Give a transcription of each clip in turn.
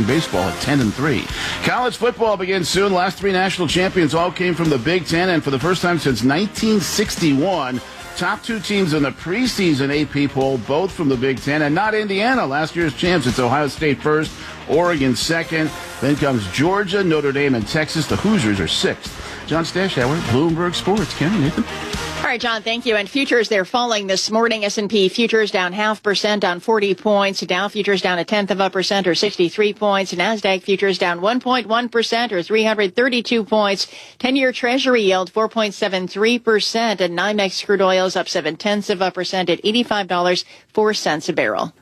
American baseball at 10-3. College football begins soon. Last three national champions all came from the Big Ten, and for the first time since 1961, top two teams in the preseason AP poll, both from the Big Ten, and not Indiana, last year's champs. It's Ohio State first, Oregon second. Then comes Georgia, Notre Dame, and Texas. The Hoosiers are sixth. John Stashauer, Bloomberg Sports. Ken, Nathan. All right, John, thank you. And futures, they're falling this morning. S&P futures down 0.5% down 40 points. Dow futures down 0.1% or 63 points. NASDAQ futures down 1.1% or 332 points. 10-year Treasury yield 4.73%. And NYMEX crude oil is up 0.7% at $85.04 a barrel.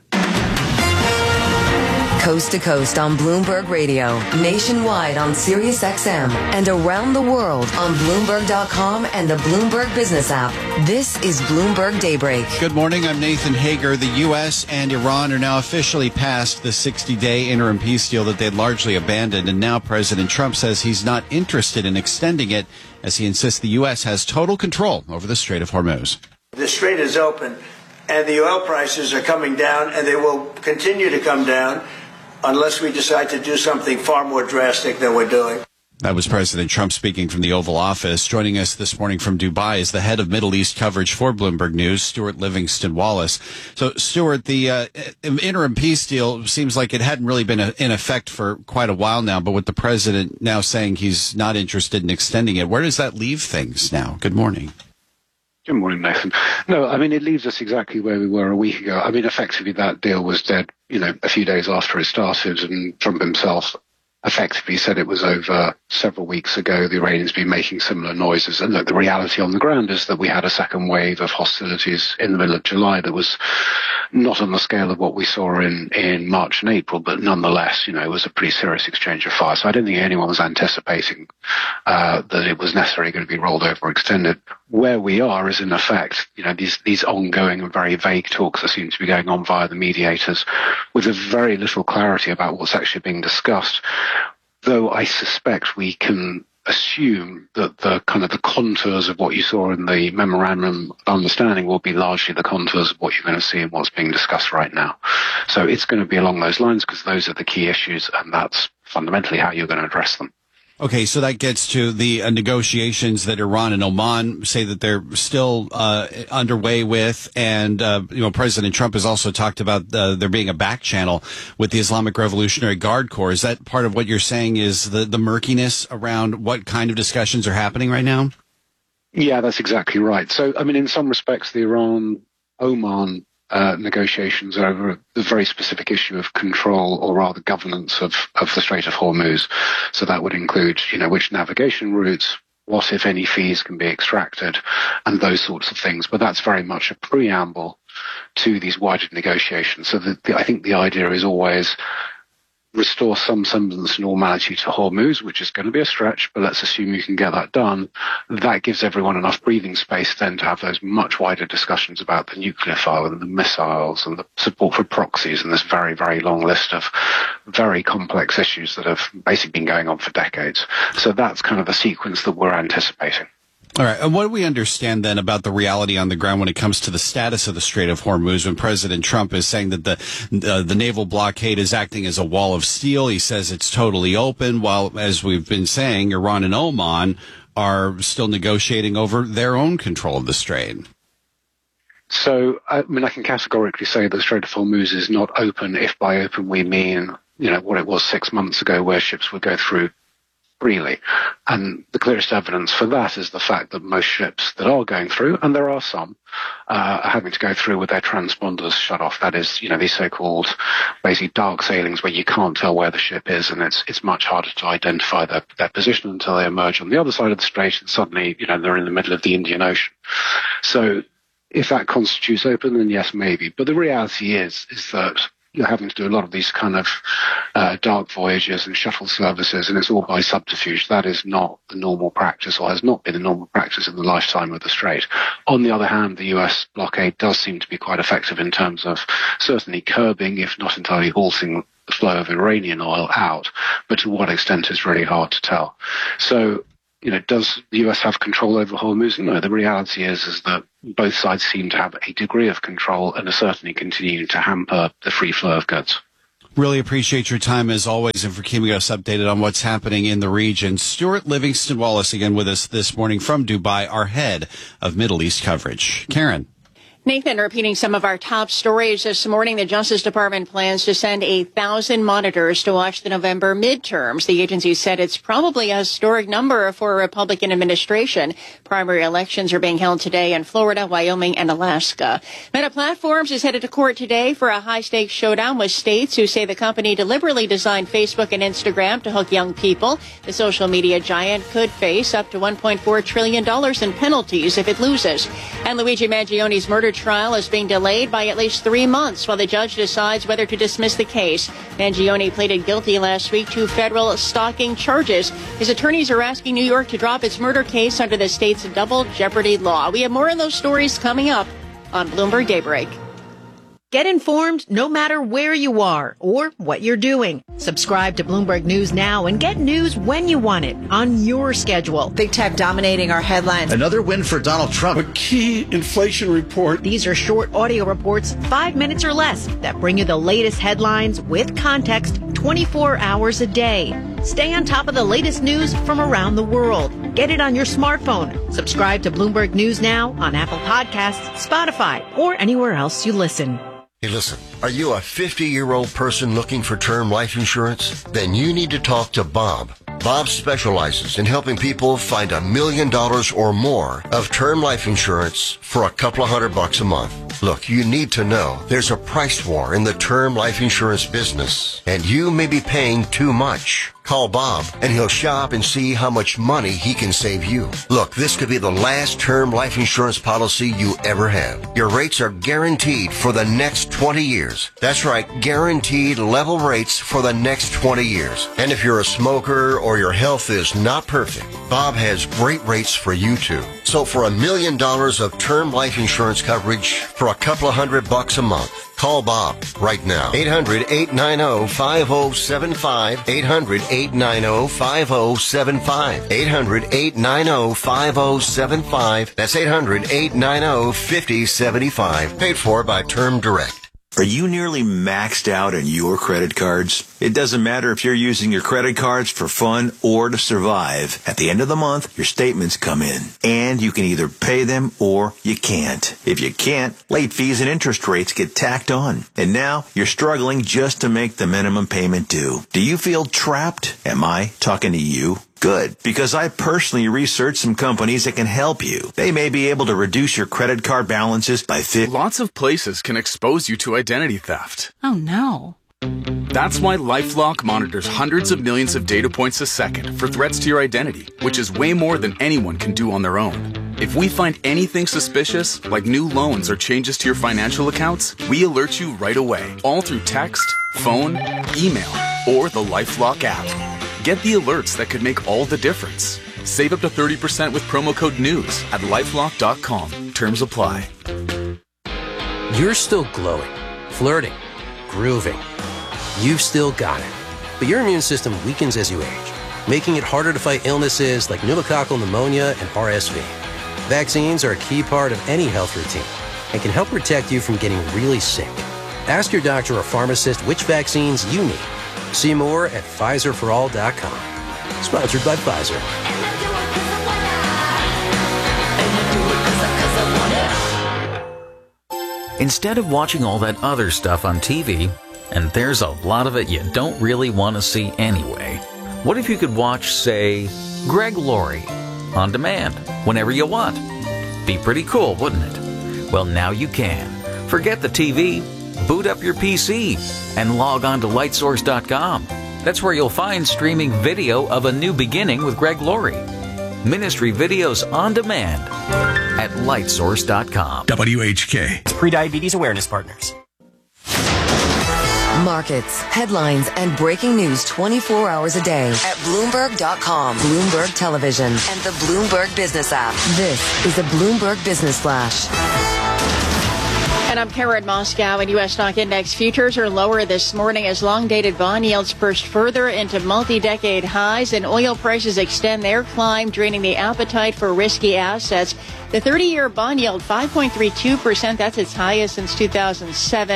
Coast to coast on Bloomberg Radio, nationwide on Sirius XM, and around the world on Bloomberg.com and the Bloomberg Business app. This is Bloomberg Daybreak. Good morning. I'm Nathan Hager. The U.S. and Iran are now officially past the 60-day interim peace deal that they'd largely abandoned, and now President Trump says he's not interested in extending it, as he insists the U.S. has total control over the Strait of Hormuz. The strait is open, and the oil prices are coming down, and they will continue to come down unless we decide to do something far more drastic than we're doing. That was President Trump speaking from the Oval Office. Joining us this morning from Dubai is the head of Middle East coverage for Bloomberg News, Stuart Livingston Wallace. So, Stuart, the interim peace deal seems like it hadn't really been in effect for quite a while now, but with the president now saying he's not interested in extending it, where does that leave things now? Good morning. Good morning, Nathan. No, I mean, it leaves us exactly where we were a week ago. I mean, effectively, that deal was dead, a few days after it started, and Trump himself effectively said it was over several weeks ago. The Iranians been making similar noises. And look, the reality on the ground is that we had a second wave of hostilities in the middle of July that was not on the scale of what we saw in March and April, but nonetheless, it was a pretty serious exchange of fire. So I don't think anyone was anticipating that it was necessarily going to be rolled over or extended. Where we are is, in effect, these ongoing and very vague talks that seem to be going on via the mediators with very little clarity about what's actually being discussed. Though I suspect we can assume that the contours of what you saw in the memorandum of understanding will be largely the contours of what you're going to see in what's being discussed right now. So it's going to be along those lines because those are the key issues, and that's fundamentally how you're going to address them. Okay, so that gets to the negotiations that Iran and Oman say that they're still underway with, and President Trump has also talked about there being a back channel with the Islamic Revolutionary Guard Corps. Is that part of what you're saying is the murkiness around what kind of discussions are happening right now? Yeah, that's exactly right. So, I mean, in some respects, the Iran-Oman negotiations are over the very specific issue of control, or rather governance of the Strait of Hormuz. So that would include, which navigation routes, what, if any, fees can be extracted, and those sorts of things. But that's very much a preamble to these wider negotiations. So I think the idea is always restore some semblance of normality to Hormuz, which is going to be a stretch, but let's assume you can get that done. That gives everyone enough breathing space then to have those much wider discussions about the nuclear file and the missiles and the support for proxies and this very, very long list of very complex issues that have basically been going on for decades. So that's kind of the sequence that we're anticipating. All right. And what do we understand then about the reality on the ground when it comes to the status of the Strait of Hormuz, when President Trump is saying that the naval blockade is acting as a wall of steel? He says it's totally open, while, as we've been saying, Iran and Oman are still negotiating over their own control of the strait. So, I mean, I can categorically say the Strait of Hormuz is not open, if by open we mean, what it was 6 months ago, where ships would go through freely. And the clearest evidence for that is the fact that most ships that are going through, and there are some, are having to go through with their transponders shut off. That is, these so-called basically dark sailings where you can't tell where the ship is, and it's much harder to identify their position until they emerge on the other side of the strait, and suddenly, they're in the middle of the Indian Ocean. So if that constitutes open, then yes, maybe. But the reality is that you're having to do a lot of these kind of dark voyages and shuttle services, and it's all by subterfuge. That is not the normal practice, or has not been the normal practice in the lifetime of the strait. On the other hand, the US blockade does seem to be quite effective in terms of certainly curbing, if not entirely halting, the flow of Iranian oil out, but to what extent is really hard to tell. So, does the US have control over Hormuz? No, the reality is that both sides seem to have a degree of control and are certainly continuing to hamper the free flow of goods. Really appreciate your time as always and for keeping us updated on what's happening in the region. Stuart Livingston Wallace again with us this morning from Dubai, our head of Middle East coverage. Karen. Nathan, repeating some of our top stories this morning, the Justice Department plans to send 1,000 monitors to watch the November midterms. The agency said it's probably a historic number for a Republican administration. Primary elections are being held today in Florida, Wyoming, and Alaska. Meta Platforms is headed to court today for a high-stakes showdown with states who say the company deliberately designed Facebook and Instagram to hook young people. The social media giant could face up to $1.4 trillion in penalties if it loses. And Luigi Mangioni's murder trial is being delayed by at least 3 months while the judge decides whether to dismiss the case. Mangioni pleaded guilty last week to federal stalking charges. His attorneys are asking New York to drop its murder case under the state's double jeopardy law. We have more on those stories coming up on Bloomberg Daybreak. Get informed no matter where you are or what you're doing. Subscribe to Bloomberg News now and get news when you want it on your schedule. Big tech dominating our headlines. Another win for Donald Trump. A key inflation report. These are short audio reports, 5 minutes or less, that bring you the latest headlines with context 24 hours a day. Stay on top of the latest news from around the world. Get it on your smartphone. Subscribe to Bloomberg News now on Apple Podcasts, Spotify, or anywhere else you listen. Hey, listen, are you a 50-year-old person looking for term life insurance? Then you need to talk to Bob. Bob specializes in helping people find $1 million or more of term life insurance for a couple of $100 a month. Look, you need to know there's a price war in the term life insurance business, and you may be paying too much. Call Bob, and he'll shop and see how much money he can save you. Look, this could be the last term life insurance policy you ever have. Your rates are guaranteed for the next 20 years. That's right, guaranteed level rates for the next 20 years. And if you're a smoker or your health is not perfect, Bob has great rates for you too. So for $1 million of term life insurance coverage for a couple of $100 a month, call Bob right now. 800-890-5075. 800-890-5075. 800-890-5075. That's 800-890-5075. Paid for by Term Direct. Are you nearly maxed out on your credit cards? It doesn't matter if you're using your credit cards for fun or to survive. At the end of the month, your statements come in, and you can either pay them or you can't. If you can't, late fees and interest rates get tacked on. And now you're struggling just to make the minimum payment due. Do you feel trapped? Am I talking to you? Good, because I personally researched some companies that can help you. They may be able to reduce your credit card balances by Lots of places can expose you to identity theft. Oh, no. That's why LifeLock monitors hundreds of millions of data points a second for threats to your identity, which is way more than anyone can do on their own. If we find anything suspicious, like new loans or changes to your financial accounts, we alert you right away, all through text, phone, email, or the LifeLock app. Get the alerts that could make all the difference. Save up to 30% with promo code NEWS at LifeLock.com. Terms apply. You're still glowing, flirting, grooving. You've still got it. But your immune system weakens as you age, making it harder to fight illnesses like pneumococcal pneumonia and RSV. Vaccines are a key part of any health routine and can help protect you from getting really sick. Ask your doctor or pharmacist which vaccines you need. See more at PfizerForAll.com. Sponsored by Pfizer. Instead of watching all that other stuff on TV, and there's a lot of it you don't really want to see anyway, what if you could watch, say, Greg Laurie on demand whenever you want? Be pretty cool, wouldn't it? Well, now you can. Forget the TV. Boot up your PC and log on to lightsource.com. That's where you'll find streaming video of A New Beginning with Greg Laurie. Ministry videos on demand at lightsource.com. WHK. Prediabetes Awareness Partners. Markets, headlines, and breaking news 24 hours a day at Bloomberg.com, Bloomberg Television, and the Bloomberg Business app. This is the Bloomberg Business Flash. And I'm Karen Moscow, and U.S. stock index futures are lower this morning as long-dated bond yields pushed further into multi-decade highs and oil prices extend their climb, draining the appetite for risky assets. The 30-year bond yield, 5.32%. That's its highest since 2007.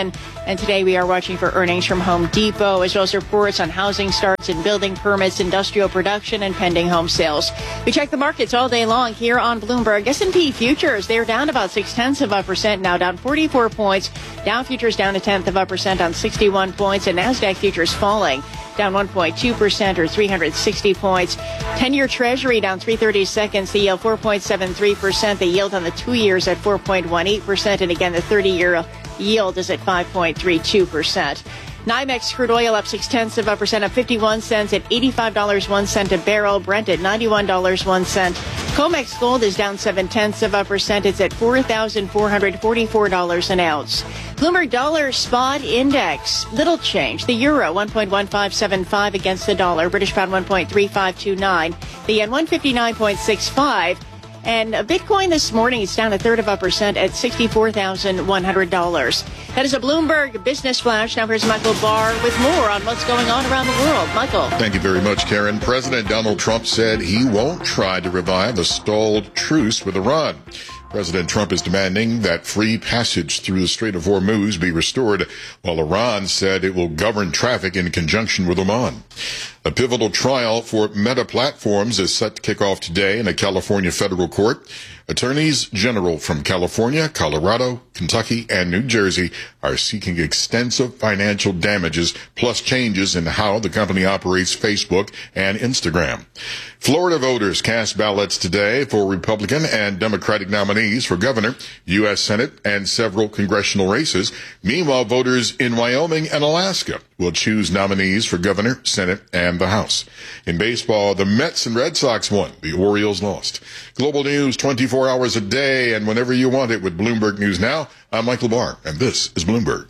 And today we are watching for earnings from Home Depot, as well as reports on housing starts and building permits, industrial production, and pending home sales. We check the markets all day long here on Bloomberg. S&P futures, they're down about 0.6%, now down 44 points. Dow futures down 0.1% on 61 points, and NASDAQ futures falling, down 1.2% or 360 points. 10-year Treasury down 3/32, the yield 4.73%. The yield on the 2 years at 4.18%, and again the 30-year yield is at 5.32%. NYMEX crude oil up 0.6%, up 51 cents at $85.01 a barrel. Brent at $91.01. COMEX gold is down 0.7%. It's at $4,444 an ounce. Bloomberg Dollar Spot Index, little change. The euro 1.1575 against the dollar. British pound 1.3529. The yen 159.65. And Bitcoin this morning is down 0.33% at $64,100. That is a Bloomberg Business Flash. Now here's Michael Barr with more on what's going on around the world. Michael. Thank you very much, Karen. President Donald Trump said he won't try to revive a stalled truce with Iran. President Trump is demanding that free passage through the Strait of Hormuz be restored, while Iran said it will govern traffic in conjunction with Oman. A pivotal trial for Meta Platforms is set to kick off today in a California federal court. Attorneys general from California, Colorado, Kentucky, and New Jersey are seeking extensive financial damages plus changes in how the company operates Facebook and Instagram. Florida voters cast ballots today for Republican and Democratic nominees for governor, U.S. Senate, and several congressional races. Meanwhile, voters in Wyoming and Alaska will choose nominees for governor, Senate, and the House. In baseball, the Mets and Red Sox won. The Orioles lost. Global news 24 hours a day and whenever you want it with Bloomberg News Now. I'm Michael Barr, and this is Bloomberg.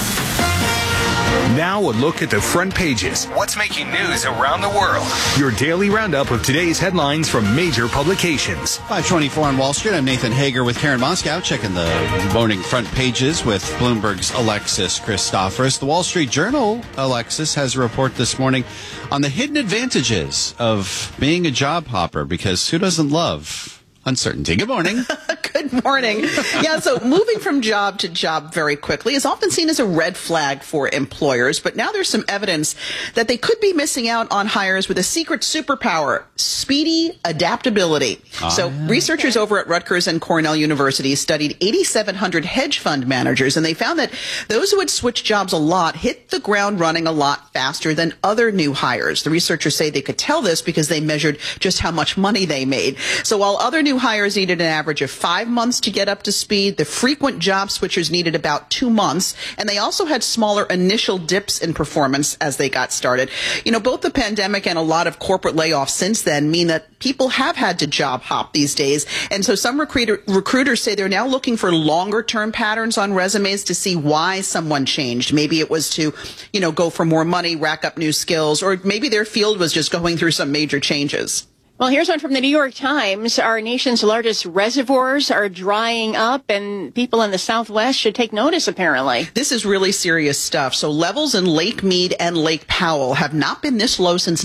Now a look at the front pages. What's making news around the world? Your daily roundup of today's headlines from major publications. 524 on Wall Street. I'm Nathan Hager with Karen Moscow, checking the morning front pages with Bloomberg's Alexis Christoforous. The Wall Street Journal, Alexis, has a report this morning on the hidden advantages of being a job hopper, because who doesn't love uncertainty? Good morning. Good morning. Yeah, so moving from job to job very quickly is often seen as a red flag for employers, but now there's some evidence that they could be missing out on hires with a secret superpower, speedy adaptability. Researchers over at Rutgers and Cornell University studied 8,700 hedge fund managers, and they found that those who had switched jobs a lot hit the ground running a lot faster than other new hires. The researchers say they could tell this because they measured just how much money they made. So while other new hires needed an average of 5 months to get up to speed, the frequent job switchers needed about 2 months, and they also had smaller initial dips in performance as they got started. You know, both the pandemic and a lot of corporate layoffs since then mean that people have had to job hop these days, and so some recruiters say they're now looking for longer term patterns on resumes to see why someone changed. Maybe it was to, go for more money, rack up new skills, or maybe their field was just going through some major changes. Well, here's one from the New York Times. Our nation's largest reservoirs are drying up, and people in the Southwest should take notice, apparently. This is really serious stuff. So levels in Lake Mead and Lake Powell have not been this low since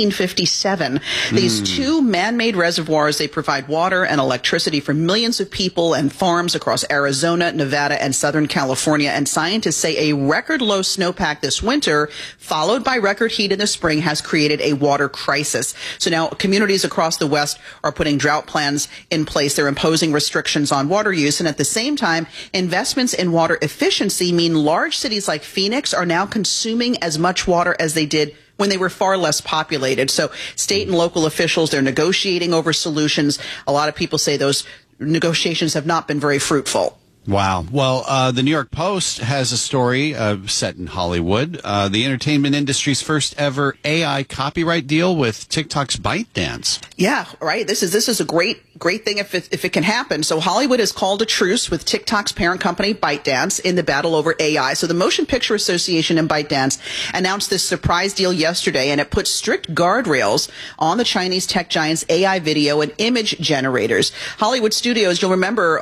1957. These two man-made reservoirs, they provide water and electricity for millions of people and farms across Arizona, Nevada, and Southern California. And scientists say a record low snowpack this winter, followed by record heat in the spring, has created a water crisis. So now communities across the West are putting drought plans in place. They're imposing restrictions on water use. And at the same time, investments in water efficiency mean large cities like Phoenix are now consuming as much water as they did when they were far less populated. So state and local officials, they're negotiating over solutions. A lot of people say those negotiations have not been very fruitful. Wow. Well, the New York Post has a story set in Hollywood. The entertainment industry's first ever AI copyright deal with TikTok's ByteDance. Yeah, right. This is a great thing if it can happen. So Hollywood has called a truce with TikTok's parent company ByteDance in the battle over AI. So the Motion Picture Association and ByteDance announced this surprise deal yesterday, and it puts strict guardrails on the Chinese tech giant's AI video and image generators. Hollywood studios, you'll remember,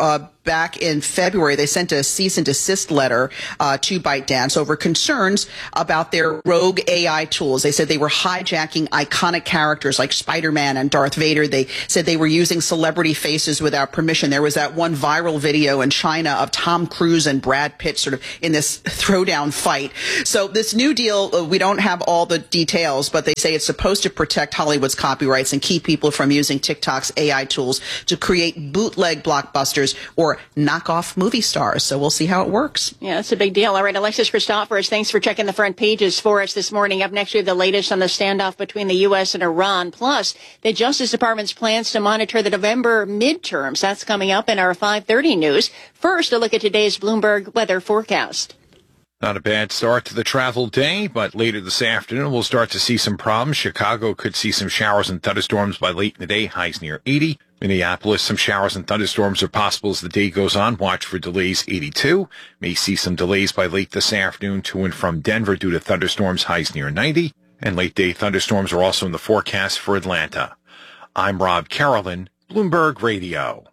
back in February, they sent a cease and desist letter to ByteDance over concerns about their rogue AI tools. They said they were hijacking iconic characters like Spider-Man and Darth Vader. They said they were using celebrity faces without permission. There was that one viral video in China of Tom Cruise and Brad Pitt sort of in this throwdown fight. So this new deal, we don't have all the details, but they say it's supposed to protect Hollywood's copyrights and keep people from using TikTok's AI tools to create bootleg blockbusters or knockoff movie stars. So we'll see how it works. Yeah, that's a big deal. All right, Alexis Christoforous, thanks for checking the front pages for us this morning. Up next, we have the latest on the standoff between the U.S. and Iran, plus the Justice Department's plans to monitor the November midterms. That's coming up in our 5:30 news. First, a look at today's Bloomberg weather forecast. Not a bad start to the travel day, but later this afternoon we'll start to see some problems. Chicago could see some showers and thunderstorms by late in the day, highs near 80. Minneapolis, some showers and thunderstorms are possible as the day goes on. Watch for delays, 82. May see some delays by late this afternoon to and from Denver due to thunderstorms, highs near 90. And late day thunderstorms are also in the forecast for Atlanta. I'm Rob Carolyn, Bloomberg Radio.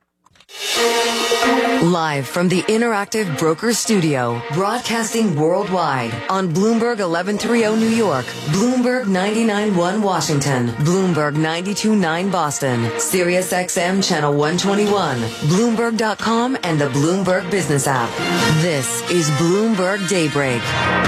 Live from the Interactive Broker Studio, broadcasting worldwide on Bloomberg 1130 New York, Bloomberg 99.1 Washington, Bloomberg 92.9 Boston, Sirius XM Channel 121, Bloomberg.com and the Bloomberg Business app. This is Bloomberg Daybreak.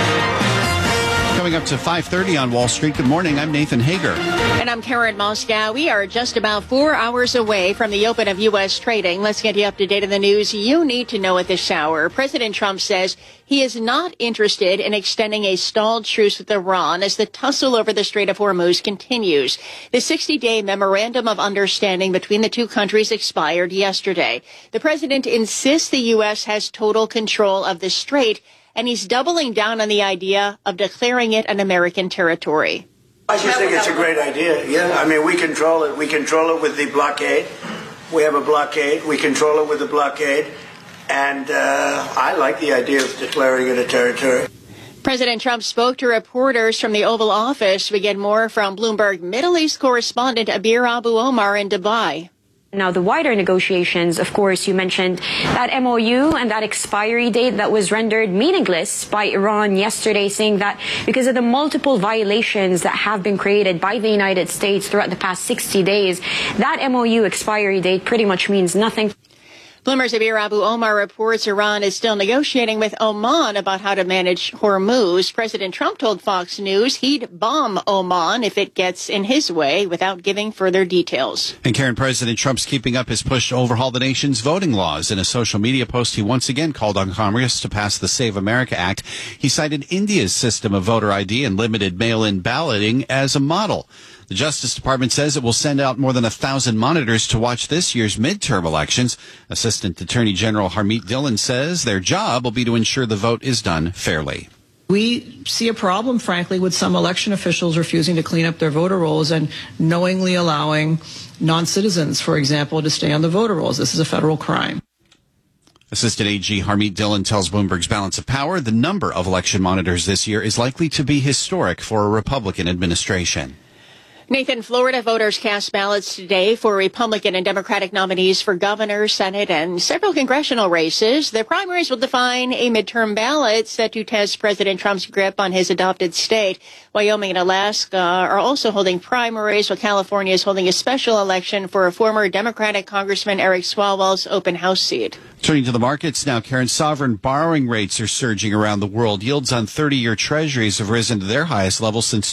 Coming up to 5:30 on Wall Street. Good morning. I'm Nathan Hager. And I'm Karen Moscow. We are just about 4 hours away from the open of U.S. trading. Let's get you up to date on the news you need to know at this hour. President Trump says he is not interested in extending a stalled truce with Iran as the tussle over the Strait of Hormuz continues. The 60-day memorandum of understanding between the two countries expired yesterday. The president insists the U.S. has total control of the strait, and he's doubling down on the idea of declaring it an American territory. I just think it's a great idea. Yeah, I mean, we control it. We control it with the blockade. We have a blockade. We control it with the blockade. And I like the idea of declaring it a territory. President Trump spoke to reporters from the Oval Office. We get more from Bloomberg Middle East correspondent Abir Abu Omar in Dubai. Now, the wider negotiations, of course, you mentioned that MOU and that expiry date that was rendered meaningless by Iran yesterday, saying that because of the multiple violations that have been created by the United States throughout the past 60 days, that MOU expiry date pretty much means nothing. Bloomberg's Abir Abu Omar reports Iran is still negotiating with Oman about how to manage Hormuz. President Trump told Fox News he'd bomb Oman if it gets in his way without giving further details. And Karen, President Trump's keeping up his push to overhaul the nation's voting laws. In a social media post, he once again called on Congress to pass the Save America Act. He cited India's system of voter ID and limited mail-in balloting as a model. The Justice Department says it will send out more than 1,000 monitors to watch this year's midterm elections. Assistant Attorney General Harmeet Dillon says their job will be to ensure the vote is done fairly. We see a problem, frankly, with some election officials refusing to clean up their voter rolls and knowingly allowing non-citizens, for example, to stay on the voter rolls. This is a federal crime. Assistant AG Harmeet Dillon tells Bloomberg's Balance of Power the number of election monitors this year is likely to be historic for a Republican administration. Nathan, Florida voters cast ballots today for Republican and Democratic nominees for governor, Senate, and several congressional races. The primaries will define a midterm ballot set to test President Trump's grip on his adopted state. Wyoming and Alaska are also holding primaries, while California is holding a special election for a former Democratic Congressman Eric Swalwell's open house seat. Turning to the markets now, Karen, sovereign borrowing rates are surging around the world. Yields on 30-year treasuries have risen to their highest level since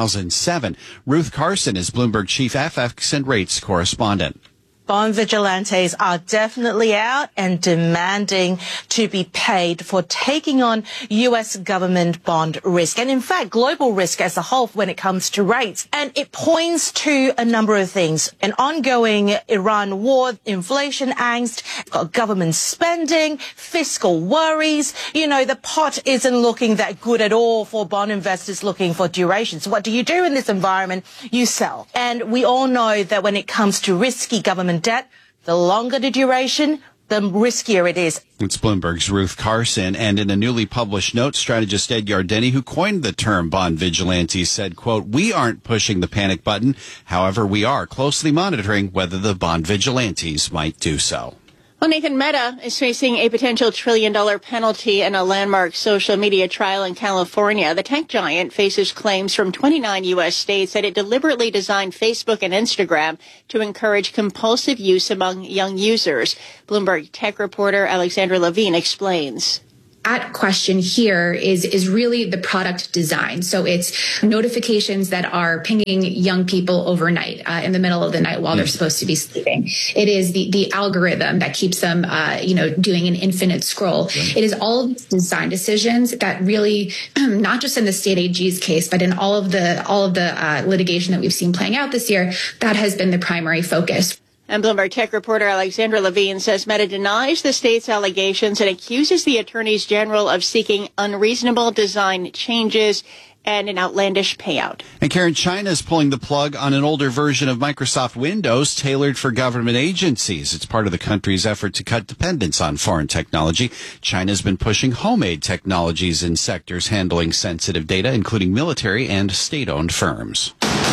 2007. Ruth Carson is Bloomberg chief FX and rates correspondent. Bond vigilantes are definitely out and demanding to be paid for taking on U.S. government bond risk. And in fact, global risk as a whole when it comes to rates. And it points to a number of things. An ongoing Iran war, inflation angst, government spending, fiscal worries. You know, the pot isn't looking that good at all for bond investors looking for duration. So what do you do in this environment? You sell. And we all know that when it comes to risky government debt, the longer the duration, the riskier it is. It's Bloomberg's Ruth Carson. And in a newly published note, strategist Ed Yardeni, who coined the term bond vigilantes, said, quote, "We aren't pushing the panic button. However, we are closely monitoring whether the bond vigilantes might do so." Well, Nathan, Meta is facing a potential $1 trillion penalty in a landmark social media trial in California. The tech giant faces claims from 29 U.S. states that it deliberately designed Facebook and Instagram to encourage compulsive use among young users. Bloomberg tech reporter Alexandra Levine explains. At question here is really the product design. So it's notifications that are pinging young people overnight, in the middle of the night while they're supposed to be sleeping. It is the algorithm that keeps them, doing an infinite scroll. It is all of these design decisions that really, not just in the state AG's case, but in all of the litigation that we've seen playing out this year, that has been the primary focus. And Bloomberg tech reporter Alexandra Levine says Meta denies the state's allegations and accuses the attorneys general of seeking unreasonable design changes and an outlandish payout. And Karen, China is pulling the plug on an older version of Microsoft Windows tailored for government agencies. It's part of the country's effort to cut dependence on foreign technology. China's been pushing homemade technologies in sectors handling sensitive data, including military and state-owned firms.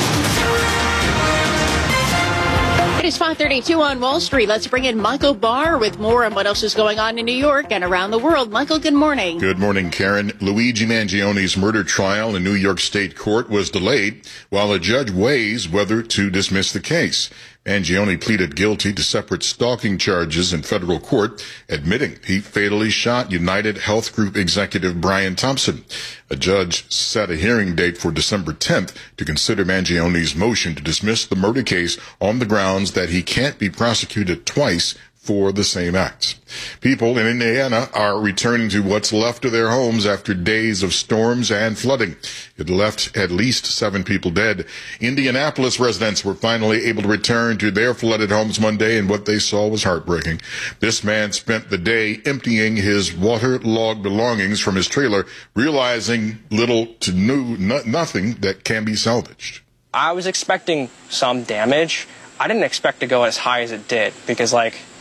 It is 5:32 on Wall Street. Let's bring in Michael Barr with more on what else is going on in New York and around the world. Michael, good morning. Good morning, Karen. Luigi Mangione's murder trial in New York State Court was delayed while a judge weighs whether to dismiss the case. Mangione pleaded guilty to separate stalking charges in federal court, admitting he fatally shot United Health Group executive Brian Thompson. A judge set a hearing date for December 10th to consider Mangione's motion to dismiss the murder case on the grounds that he can't be prosecuted twice for the same acts. People in Indiana are returning to what's left of their homes after days of storms and flooding. It left at least 7 people dead. Indianapolis residents were finally able to return to their flooded homes Monday, and what they saw was heartbreaking. This man spent the day emptying his waterlogged belongings from his trailer, realizing little to nothing that can be salvaged. I was expecting some damage. I didn't expect to go as high as it did because,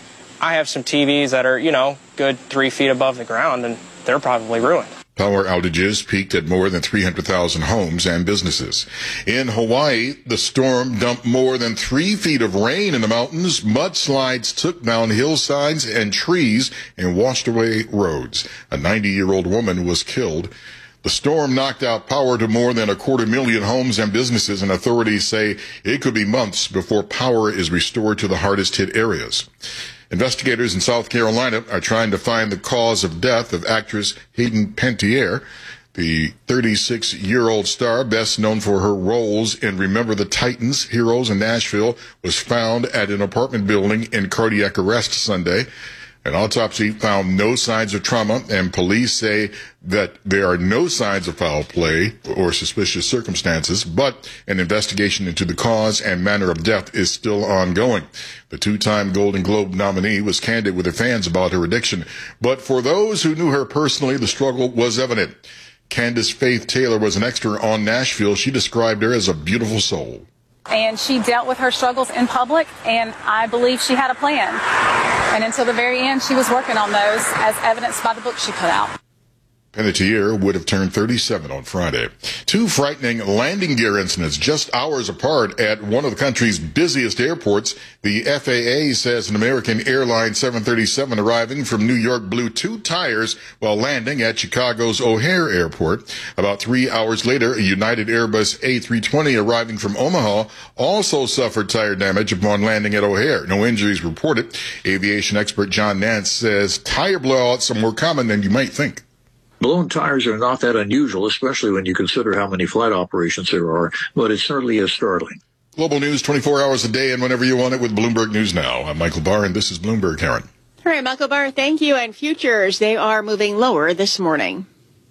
I have some TVs that are, good 3 feet above the ground, and they're probably ruined. Power outages peaked at more than 300,000 homes and businesses. In Hawaii, the storm dumped more than 3 feet of rain in the mountains. Mudslides took down hillsides and trees and washed away roads. A 90-year-old woman was killed. The storm knocked out power to more than 250,000 homes and businesses, and authorities say it could be months before power is restored to the hardest-hit areas. Investigators in South Carolina are trying to find the cause of death of actress Hayden Panettiere. The 36-year-old star, best known for her roles in Remember the Titans, Heroes in Nashville, was found at an apartment building in cardiac arrest Sunday. An autopsy found no signs of trauma, and police say that there are no signs of foul play or suspicious circumstances, but an investigation into the cause and manner of death is still ongoing. The 2-time Golden Globe nominee was candid with her fans about her addiction, but for those who knew her personally, the struggle was evident. Candace Faith Taylor was an extra on Nashville. She described her as a beautiful soul. And she dealt with her struggles in public, and I believe she had a plan. And until the very end, she was working on those, as evidenced by the book she put out. Panettiere would have turned 37 on Friday. 2 frightening landing gear incidents just hours apart at one of the country's busiest airports. The FAA says an American Airlines 737 arriving from New York blew 2 tires while landing at Chicago's O'Hare Airport. About 3 hours later, a United Airbus A320 arriving from Omaha also suffered tire damage upon landing at O'Hare. No injuries reported. Aviation expert John Nance says tire blowouts are more common than you might think. Blown tires are not that unusual, especially when you consider how many flight operations there are, but it certainly is startling. Global news 24 hours a day and whenever you want it with Bloomberg News Now. I'm Michael Barr, and this is Bloomberg, Karen. All right, Michael Barr, thank you. And futures, they are moving lower this morning.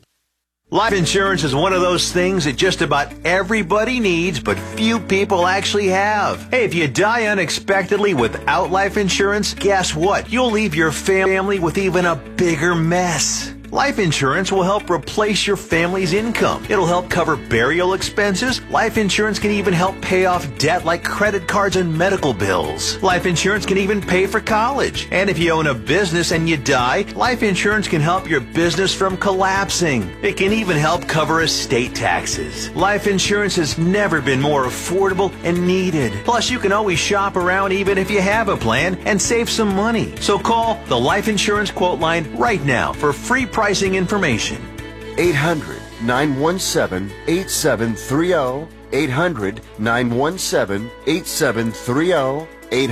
Life insurance is one of those things that just about everybody needs, but few people actually have. Hey, if you die unexpectedly without life insurance, guess what? You'll leave your family with even a bigger mess. Life insurance will help replace your family's income. It'll help cover burial expenses. Life insurance can even help pay off debt like credit cards and medical bills. Life insurance can even pay for college. And if you own a business and you die, life insurance can help your business from collapsing. It can even help cover estate taxes. Life insurance has never been more affordable and needed. Plus, you can always shop around even if you have a plan and save some money. So call the Life Insurance Quote Line right now for free pricing information. 800-917-8730. 800-917-8730.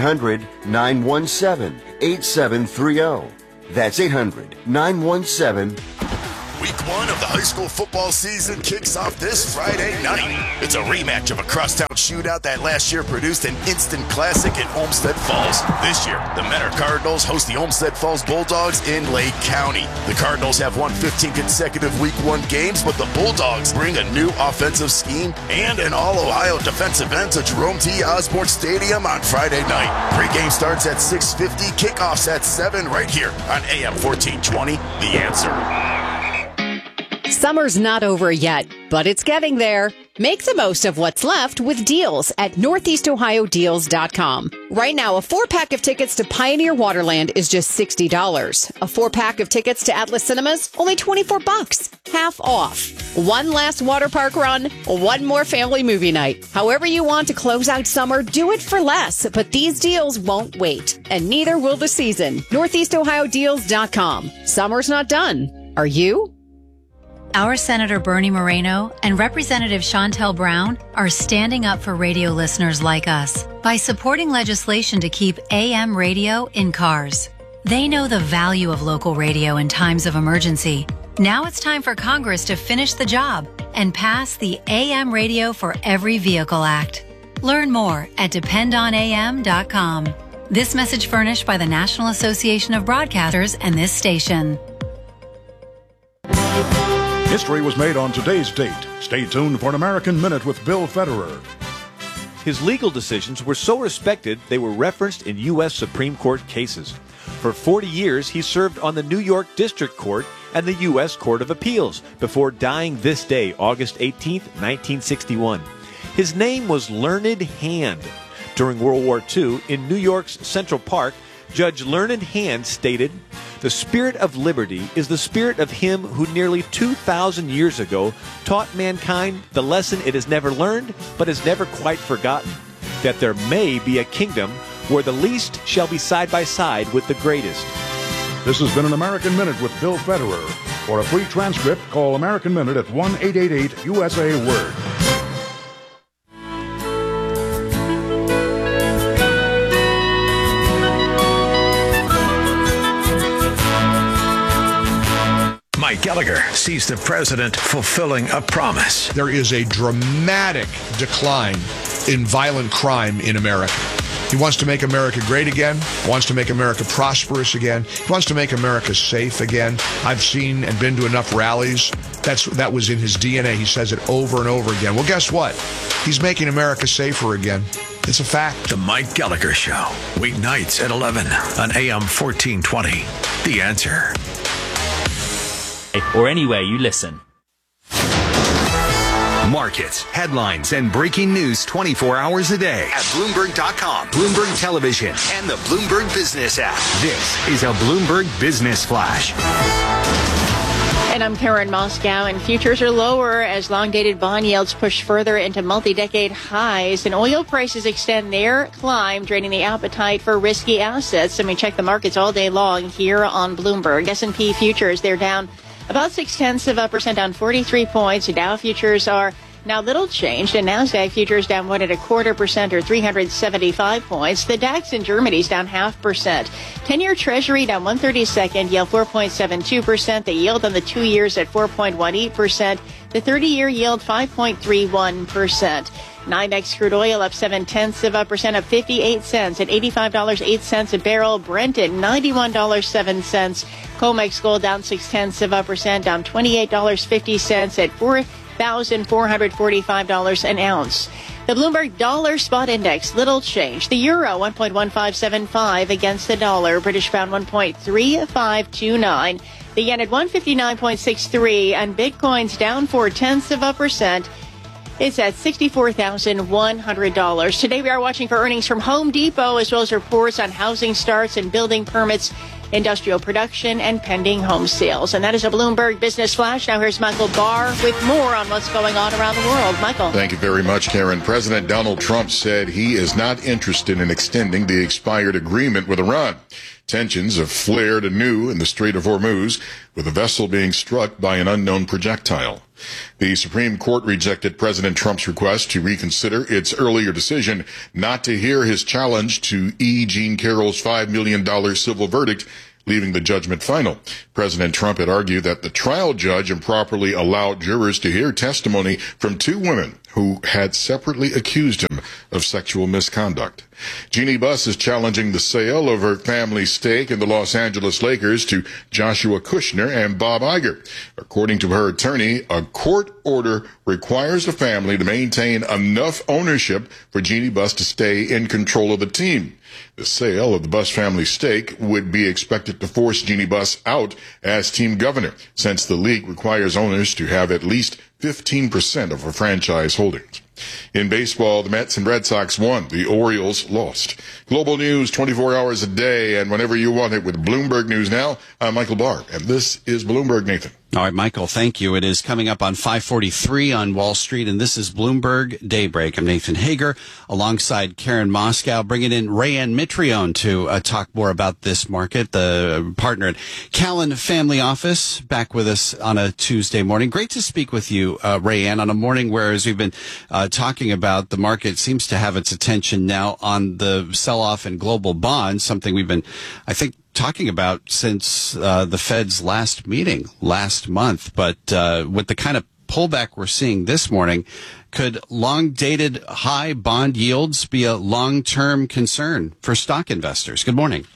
800-917-8730. That's 800-917. Week 1 of the high school football season kicks off this Friday night. It's a rematch of a crosstown shootout that last year produced an instant classic in Olmsted Falls. This year, the Mentor Cardinals host the Olmsted Falls Bulldogs in Lake County. The Cardinals have won 15 consecutive Week 1 games, but the Bulldogs bring a new offensive scheme and an all-Ohio defensive end to Jerome T. Osborne Stadium on Friday night. Pre-game starts at 6:50, kickoffs at 7 right here on AM 1420, The Answer. Summer's not over yet, but it's getting there. Make the most of what's left with deals at NortheastOhioDeals.com. Right now, a 4-pack of tickets to Pioneer Waterland is just $60. A 4-pack of tickets to Atlas Cinemas, only $24, half off. One last water park run, one more family movie night. However you want to close out summer, do it for less. But these deals won't wait, and neither will the season. NortheastOhioDeals.com. Summer's not done. Are you? Our Senator Bernie Moreno and Representative Shontel Brown are standing up for radio listeners like us by supporting legislation to keep AM radio in cars. They know the value of local radio in times of emergency. Now it's time for Congress to finish the job and pass the AM Radio for Every Vehicle Act. Learn more at dependonam.com. This message furnished by the National Association of Broadcasters and this station. History was made on today's date. Stay tuned for an American Minute with Bill Federer. His legal decisions were so respected they were referenced in U.S. Supreme Court cases. For 40 years, he served on the New York District Court and the U.S. Court of Appeals before dying this day, August 18, 1961. His name was Learned Hand. During World War II, in New York's Central Park, Judge Learned Hand stated, "The spirit of liberty is the spirit of him who nearly 2,000 years ago taught mankind the lesson it has never learned but has never quite forgotten, that there may be a kingdom where the least shall be side by side with the greatest." This has been an American Minute with Bill Federer. For a free transcript, call American Minute at 1-888-USA-WORD. Mike Gallagher sees the president fulfilling a promise. There is a dramatic decline in violent crime in America. He wants to make America great again, wants to make America prosperous again, he wants to make America safe again. I've seen and been to enough rallies. That was in his DNA. He says it over and over again. Well, guess what? He's making America safer again. It's a fact. The Mike Gallagher Show, weeknights at 11 on AM 1420. The Answer. Or anywhere you listen. Markets, headlines, and breaking news 24 hours a day at Bloomberg.com, Bloomberg Television, and the Bloomberg Business app. This is a Bloomberg Business Flash. And I'm Karen Moscow, and futures are lower as long-dated bond yields push further into multi-decade highs, and oil prices extend their climb, draining the appetite for risky assets. And we check the markets all day long here on Bloomberg. S&P futures, they're down about 0.6%, down 43 points. Dow futures are now little changed, and NASDAQ futures down 1.25% or 375 points. The DAX in Germany is down 0.5%. 10-year Treasury down 1/32, yield 4.72%. The yield on the 2 years at 4.18%. The 30-year yield 5.31%. NYMEX crude oil up 0.7%, up 58 cents at $85.08 a barrel. Brent at $91.07. COMEX gold down 0.6%, down $28.50 at $4,445 an ounce. The Bloomberg Dollar Spot Index, little change. The euro, 1.1575 against the dollar. British pound, 1.3529. The yen at 159.63, and Bitcoin's down 0.4%. It's at $64,100. Today we are watching for earnings from Home Depot, as well as reports on housing starts and building permits, industrial production, and pending home sales. And that is a Bloomberg Business Flash. Now here's Michael Barr with more on what's going on around the world. Michael. Thank you very much, Karen. President Donald Trump said he is not interested in extending the expired agreement with Iran. Tensions have flared anew in the Strait of Hormuz, with a vessel being struck by an unknown projectile. The Supreme Court rejected President Trump's request to reconsider its earlier decision not to hear his challenge to E. Jean Carroll's $5 million civil verdict, leaving the judgment final. President Trump had argued that the trial judge improperly allowed jurors to hear testimony from two women who had separately accused him of sexual misconduct. Jeannie Buss is challenging the sale of her family stake in the Los Angeles Lakers to Joshua Kushner and Bob Iger. According to her attorney, a court order requires the family to maintain enough ownership for Jeannie Buss to stay in control of the team. The sale of the Buss family stake would be expected to force Jeannie Buss out as team governor, since the league requires owners to have at least 15% of a franchise holdings. In baseball, the Mets and Red Sox won. The Orioles lost. Global news 24 hours a day and whenever you want it with Bloomberg News Now. I'm Michael Barr, and this is Bloomberg, Nathan. All right, Michael, thank you. It is coming up on 5:43 on Wall Street, and this is Bloomberg Daybreak. I'm Nathan Hager, alongside Karen Moscow, bringing in Rayanne Mitrione to talk more about this market, the partner at Callan Family Office, back with us on a Tuesday morning. Great to speak with you, Rayanne, on a morning where, as we've been talking about, the market seems to have its attention now on the sell-off in global bonds, something we've been, I think, talking about since the Fed's last meeting last month. But with the kind of pullback we're seeing this morning, could long-dated high bond yields be a long-term concern for stock investors? Good morning.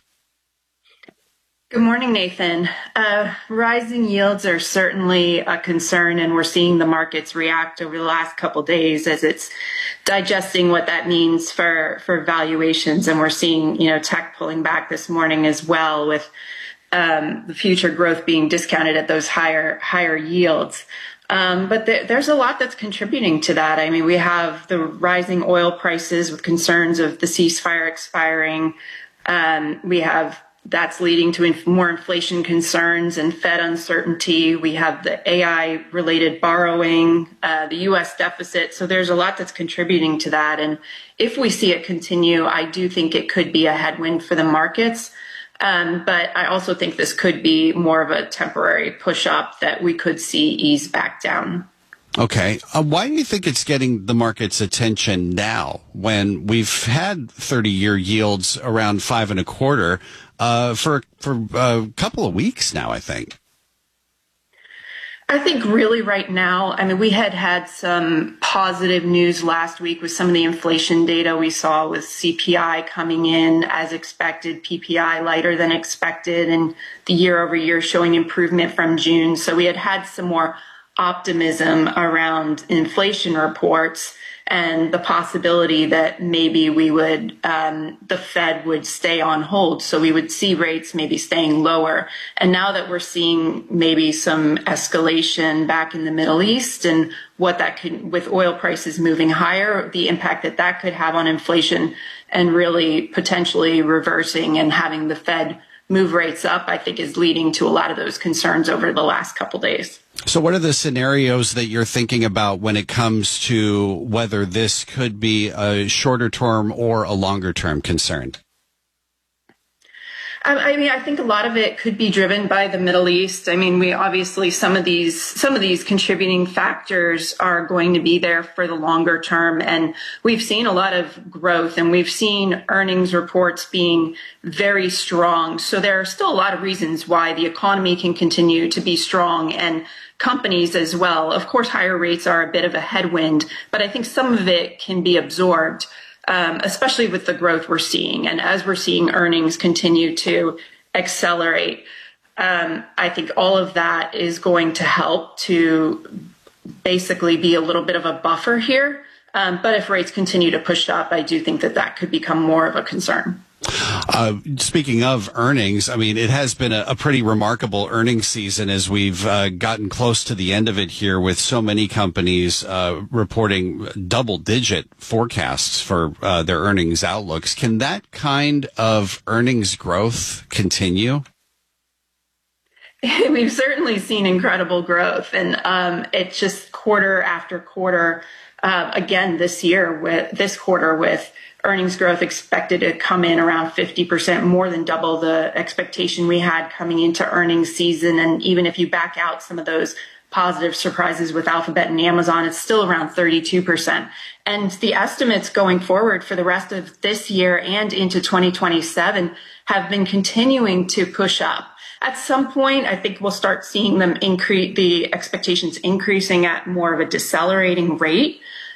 Good morning, Nathan. Rising yields are certainly a concern, and we're seeing the markets react over the last couple of days as it's digesting what that means for valuations. And we're seeing, tech pulling back this morning as well, with the future growth being discounted at those higher yields. But there's a lot that's contributing to that. I mean, we have the rising oil prices with concerns of the ceasefire expiring. We have that's leading to more inflation concerns and Fed uncertainty. We have the AI-related borrowing, the U.S. deficit. So there's a lot that's contributing to that. And if we see it continue, I do think it could be a headwind for the markets. But I also think this could be more of a temporary push-up that we could see ease back down. Okay. Why do you think it's getting the market's attention now when we've had 30-year yields around 5.25 for a couple of weeks now, I think? I think really right now, I mean, we had some positive news last week with some of the inflation data we saw with CPI coming in as expected, PPI lighter than expected, and the year over year showing improvement from June. So we had some more optimism around inflation reports and the possibility that maybe the Fed would stay on hold. So we would see rates maybe staying lower. And now that we're seeing maybe some escalation back in the Middle East and what that could, with oil prices moving higher, the impact that could have on inflation and really potentially reversing and having the Fed move rates up, I think is leading to a lot of those concerns over the last couple days. So what are the scenarios that you're thinking about when it comes to whether this could be a shorter term or a longer term concern? I mean, I think a lot of it could be driven by the Middle East. I mean, we obviously some of these contributing factors are going to be there for the longer term. And we've seen a lot of growth and we've seen earnings reports being very strong. So there are still a lot of reasons why the economy can continue to be strong and companies as well. Of course, higher rates are a bit of a headwind, but I think some of it can be absorbed. Especially with the growth we're seeing. And as we're seeing earnings continue to accelerate, I think all of that is going to help to basically be a little bit of a buffer here. But if rates continue to push up, I do think that could become more of a concern. Speaking of earnings, I mean, it has been a pretty remarkable earnings season as we've gotten close to the end of it here, with so many companies reporting double-digit forecasts for their earnings outlooks. Can that kind of earnings growth continue? We've certainly seen incredible growth, and it's just quarter after quarter. Again, this quarter with earnings growth expected to come in around 50%, more than double the expectation we had coming into earnings season. And even if you back out some of those positive surprises with Alphabet and Amazon, it's still around 32%. And the estimates going forward for the rest of this year and into 2027 have been continuing to push up. At some point, I think we'll start seeing them increase, the expectations increasing at more of a decelerating rate.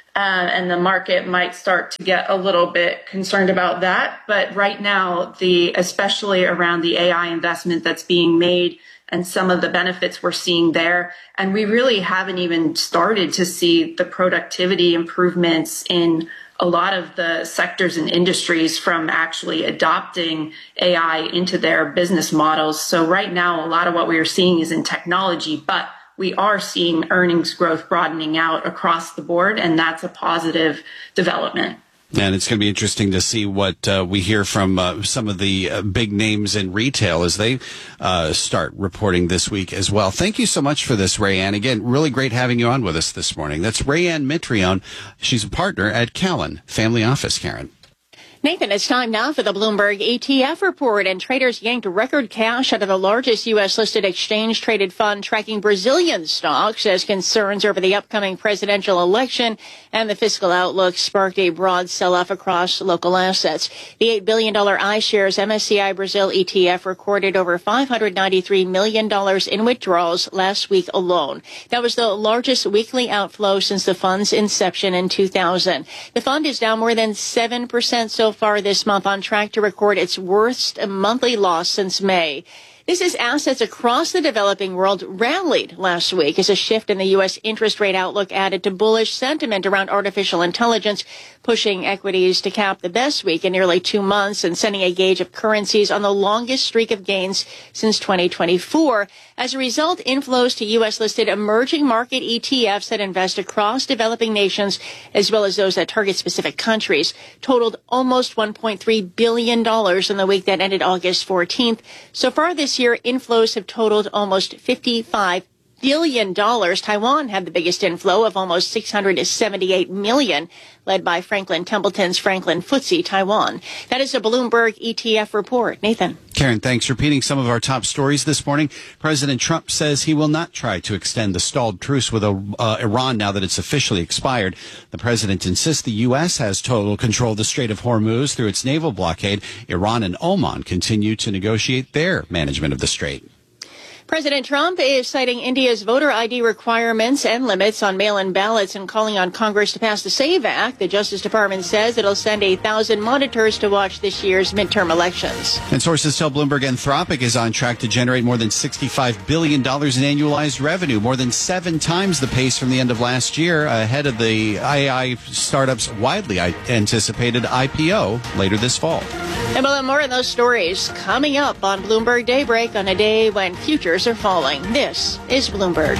And the market might start to get a little bit concerned about that. But right now, especially around the AI investment that's being made and some of the benefits we're seeing there, and we really haven't even started to see the productivity improvements in a lot of the sectors and industries from actually adopting AI into their business models. So right now, a lot of what we are seeing is in technology, but we are seeing earnings growth broadening out across the board, and that's a positive development. And it's going to be interesting to see what we hear from some of the big names in retail as they start reporting this week as well. Thank you so much for this, Rayanne. Again, really great having you on with us this morning. That's Rayanne Mitrione. She's a partner at Callan Family Office, Karen. Nathan, it's time now for the Bloomberg ETF report, and traders yanked record cash out of the largest U.S.-listed exchange-traded fund tracking Brazilian stocks as concerns over the upcoming presidential election and the fiscal outlook sparked a broad sell-off across local assets. The $8 billion iShares MSCI Brazil ETF recorded over $593 million in withdrawals last week alone. That was the largest weekly outflow since the fund's inception in 2000. The fund is down more than 7% so far this month, on track to record its worst monthly loss since May. This is assets across the developing world rallied last week as a shift in the U.S. interest rate outlook added to bullish sentiment around artificial intelligence, pushing equities to cap the best week in nearly 2 months and sending a gauge of currencies on the longest streak of gains since 2024. As a result, inflows to U.S.-listed emerging market ETFs that invest across developing nations, as well as those that target specific countries, totaled almost $1.3 billion in the week that ended August 14th. So far this year, inflows have totaled almost $55 billion. Taiwan had the biggest inflow of almost $678 million, led by Franklin Templeton's Franklin FTSE Taiwan. That is a Bloomberg ETF report. Nathan. Karen, thanks. Repeating some of our top stories this morning. President Trump says he will not try to extend the stalled truce with Iran now that it's officially expired. The president insists the U.S. has total control of the Strait of Hormuz through its naval blockade. Iran and Oman continue to negotiate their management of the strait. President Trump is citing India's voter ID requirements and limits on mail-in ballots and calling on Congress to pass the SAVE Act. The Justice Department says it'll send 1,000 monitors to watch this year's midterm elections. And sources tell Bloomberg Anthropic is on track to generate more than $65 billion in annualized revenue, more than 7 times the pace from the end of last year, ahead of the AI startup's widely anticipated IPO later this fall. And we'll have more of those stories coming up on Bloomberg Daybreak on a day when futures are falling. This is Bloomberg.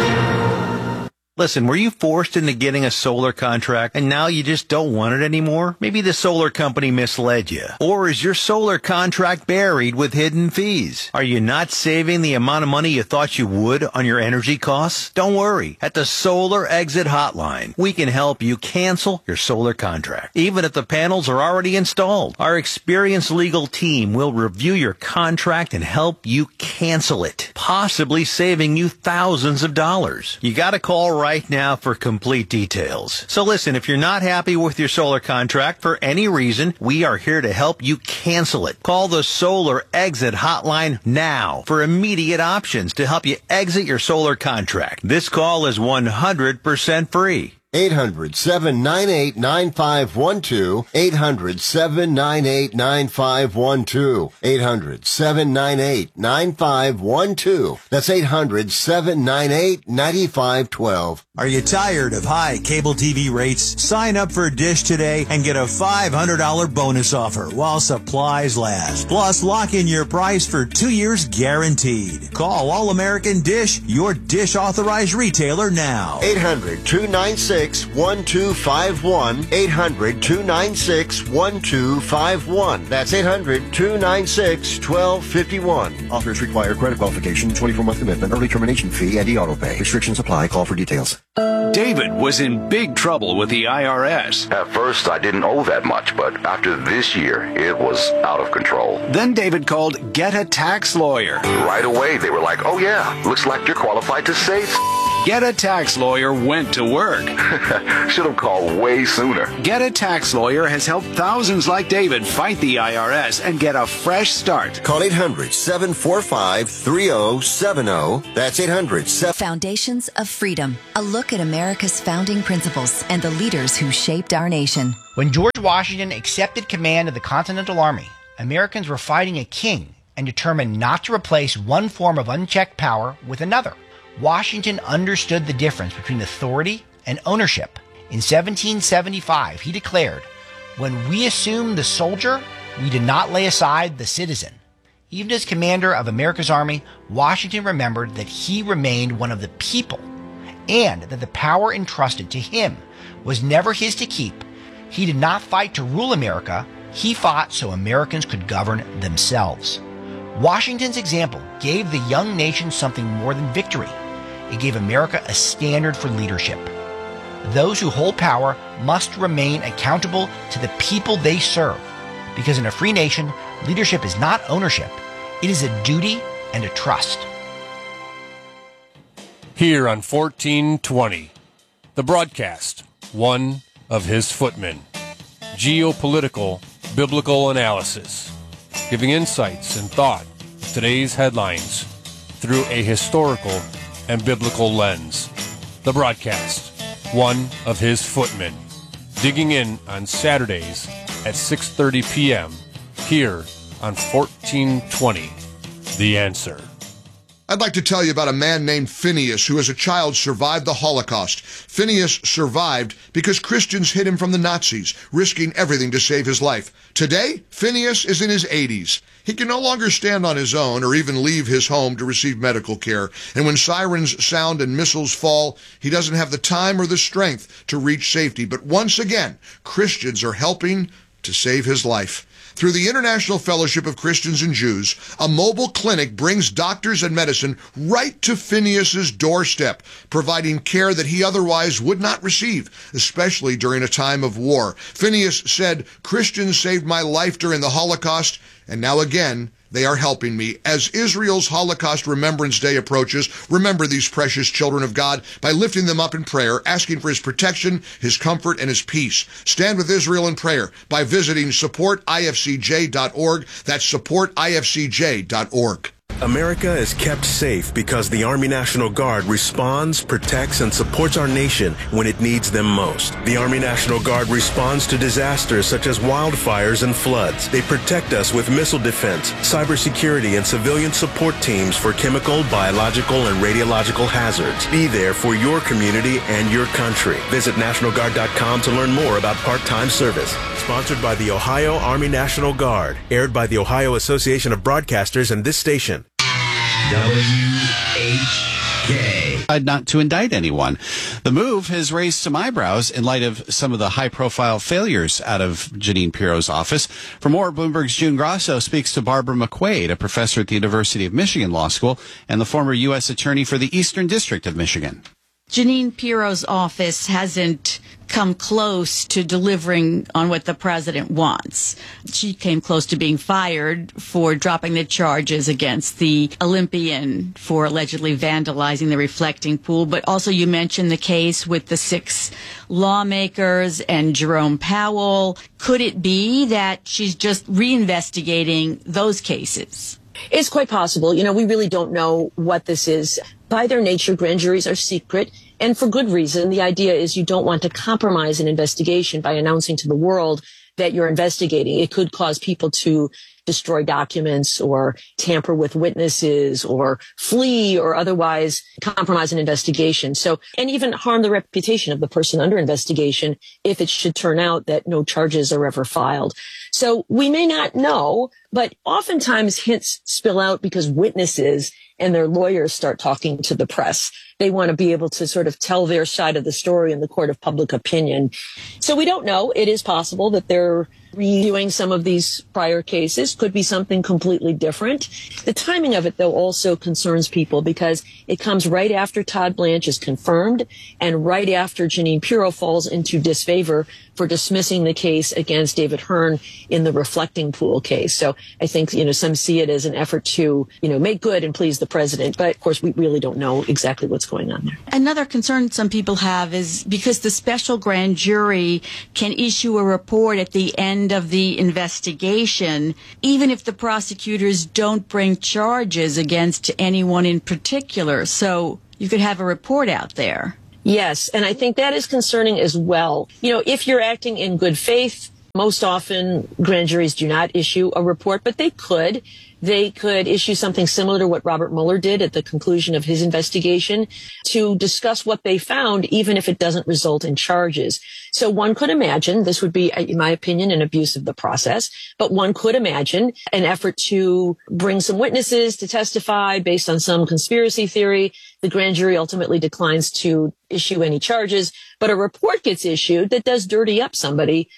Listen, were you forced into getting a solar contract and now you just don't want it anymore? Maybe the solar company misled you. Or is your solar contract buried with hidden fees? Are you not saving the amount of money you thought you would on your energy costs? Don't worry. At the Solar Exit Hotline, we can help you cancel your solar contract, even if the panels are already installed. Our experienced legal team will review your contract and help you cancel it, possibly saving you thousands of dollars. You got to call right now for complete details. So listen, if you're not happy with your solar contract for any reason, we are here to help you cancel it. Call the Solar Exit Hotline now for immediate options to help you exit your solar contract. This call is 100% free. 800-798-9512. 800-798-9512. 800-798-9512. That's 800-798-9512. Are you tired of high cable TV rates? Sign up for Dish today and get a $500 bonus offer while supplies last. Plus, lock in your price for 2 years guaranteed. Call All American Dish, your Dish authorized retailer now. 800-296-1251. 800-296-1251. That's 800-296-1251. Offers require credit qualification, 24-month commitment, early termination fee, and e-auto pay. Restrictions apply. Call for details. David was in big trouble with the IRS. At first, I didn't owe that much, but after this year, it was out of control. Then David called Get a Tax Lawyer. Right away, they were like, oh yeah, looks like you're qualified to say Get a Tax Lawyer went to work. Should have called way sooner. Get a Tax Lawyer has helped thousands like David fight the IRS and get a fresh start. Call 800-745-3070. That's 800-7... Foundations of Freedom. A look at America's founding principles and the leaders who shaped our nation. When George Washington accepted command of the Continental Army, Americans were fighting a king and determined not to replace one form of unchecked power with another. Washington understood the difference between authority and ownership. In 1775, he declared, "When we assumed the soldier, we did not lay aside the citizen." Even as commander of America's army, Washington remembered that he remained one of the people and that the power entrusted to him was never his to keep. He did not fight to rule America. He fought so Americans could govern themselves. Washington's example gave the young nation something more than victory. It gave America a standard for leadership. Those who hold power must remain accountable to the people they serve, because in a free nation, leadership is not ownership. It is a duty and a trust. Here on 1420, the broadcast, one of his footmen. Geopolitical, biblical analysis, giving insights and thought of today's headlines through a historical and biblical lens. The broadcast, one of his footmen, digging in on Saturdays at 6:30 p.m. here on 1420, The Answer. I'd like to tell you about a man named Phineas who as a child survived the Holocaust. Phineas survived because Christians hid him from the Nazis, risking everything to save his life. Today, Phineas is in his 80s. He can no longer stand on his own or even leave his home to receive medical care. And when sirens sound and missiles fall, he doesn't have the time or the strength to reach safety. But once again, Christians are helping to save his life. Through the International Fellowship of Christians and Jews, a mobile clinic brings doctors and medicine right to Phineas's doorstep, providing care that he otherwise would not receive, especially during a time of war. Phineas said, "Christians saved my life during the Holocaust, and now again, they are helping me." As Israel's Holocaust Remembrance Day approaches, remember these precious children of God by lifting them up in prayer, asking for his protection, his comfort, and his peace. Stand with Israel in prayer by visiting supportifcj.org. That's supportifcj.org. America is kept safe because the Army National Guard responds, protects, and supports our nation when it needs them most. The Army National Guard responds to disasters such as wildfires and floods. They protect us with missile defense, cybersecurity, and civilian support teams for chemical, biological, and radiological hazards. Be there for your community and your country. Visit NationalGuard.com to learn more about part-time service. Sponsored by the Ohio Army National Guard. Aired by the Ohio Association of Broadcasters and this station. WHK. Not to indict anyone. The move has raised some eyebrows in light of some of the high-profile failures out of Jeanine Pirro's office. For more, Bloomberg's June Grasso speaks to Barbara McQuaid, a professor at the University of Michigan Law School and the former U.S. Attorney for the Eastern District of Michigan. Jeanine Pirro's office hasn't come close to delivering on what the president wants. She came close to being fired for dropping the charges against the Olympian for allegedly vandalizing the reflecting pool. But also you mentioned the case with the 6 lawmakers and Jerome Powell. Could it be that she's just reinvestigating those cases? It's quite possible. You know, we really don't know what this is. By their nature, grand juries are secret, And for good reason. The idea is you don't want to compromise an investigation by announcing to the world that you're investigating. It could cause people to destroy documents or tamper with witnesses or flee or otherwise compromise an investigation. And even harm the reputation of the person under investigation if it should turn out that no charges are ever filed. So we may not know, but oftentimes hints spill out because witnesses and their lawyers start talking to the press. They want to be able to sort of tell their side of the story in the court of public opinion. So we don't know. It is possible that they're reviewing some of these prior cases. Could be something completely different. The timing of it, though, also concerns people because it comes right after Todd Blanche is confirmed and right after Jeanine Pirro falls into disfavor for dismissing the case against David Hearn in the reflecting pool case. So I think, some see it as an effort to, make good and please the president. But of course, we really don't know exactly what's going on there. Another concern some people have is because the special grand jury can issue a report at the end of the investigation, even if the prosecutors don't bring charges against anyone in particular. So you could have a report out there. Yes, and I think that is concerning as well. If you're acting in good faith, most often grand juries do not issue a report, but they could. They could issue something similar to what Robert Mueller did at the conclusion of his investigation to discuss what they found, even if it doesn't result in charges. So one could imagine, this would be, in my opinion, an abuse of the process, but one could imagine an effort to bring some witnesses to testify based on some conspiracy theory. The grand jury ultimately declines to issue any charges, but a report gets issued that does dirty up somebody.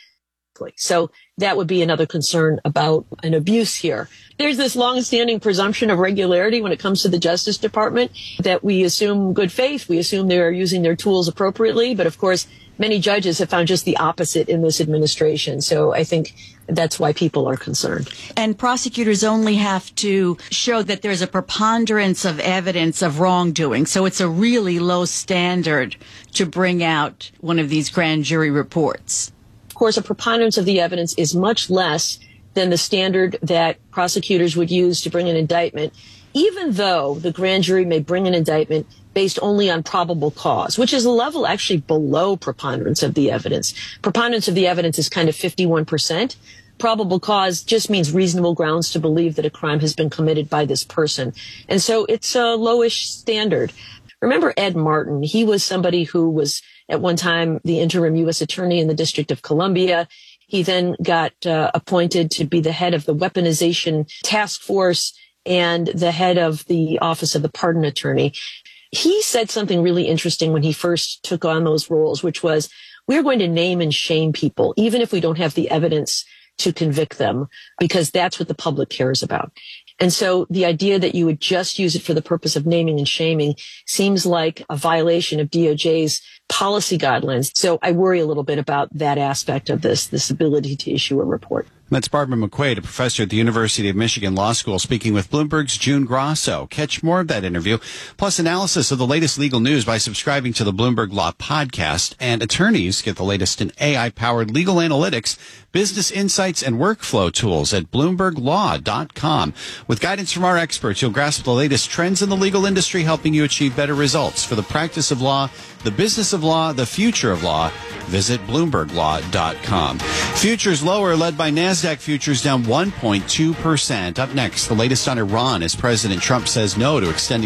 So that would be another concern about an abuse here. There's this long-standing presumption of regularity when it comes to the Justice Department that we assume good faith. We assume they are using their tools appropriately. But of course, many judges have found just the opposite in this administration. So I think that's why people are concerned. And prosecutors only have to show that there's a preponderance of evidence of wrongdoing. So it's a really low standard to bring out one of these grand jury reports. Of course, a preponderance of the evidence is much less than the standard that prosecutors would use to bring an indictment, even though the grand jury may bring an indictment based only on probable cause, which is a level actually below preponderance of the evidence. Preponderance of the evidence is kind of 51%. Probable cause just means reasonable grounds to believe that a crime has been committed by this person. And so it's a lowish standard. Remember Ed Martin? He was somebody who was at one time the interim U.S. attorney in the District of Columbia. He then got appointed to be the head of the weaponization task force and the head of the Office of the Pardon Attorney. He said something really interesting when he first took on those roles, which was, we're going to name and shame people, even if we don't have the evidence to convict them, because that's what the public cares about. And so the idea that you would just use it for the purpose of naming and shaming seems like a violation of DOJ's policy guidelines. So I worry a little bit about that aspect of this ability to issue a report. That's Barbara McQuaid, a professor at the University of Michigan Law School, speaking with Bloomberg's June Grosso. Catch more of that interview, plus analysis of the latest legal news by subscribing to the Bloomberg Law Podcast. And attorneys get the latest in AI-powered legal analytics, business insights, and workflow tools at BloombergLaw.com. With guidance from our experts, you'll grasp the latest trends in the legal industry, helping you achieve better results for the practice of law, the business of law, the future of law. Visit BloombergLaw.com. Futures lower, led by NASDAQ futures down 1.2%. Up next, the latest on Iran as President Trump says no to extending.